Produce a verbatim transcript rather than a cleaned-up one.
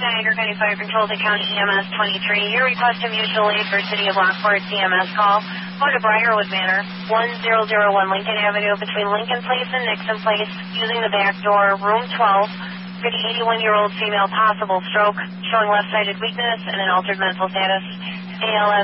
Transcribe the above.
Niagara County Fire Control to County E M S twenty-three. Your request to mutual aid for City of Lockport C M S call. Go to Briarwood Manor, one thousand one Lincoln Avenue between Lincoln Place and Nixon Place using the back door, room twelve, for the eighty-one-year-old female, possible stroke, showing left-sided weakness and an altered mental status. A L S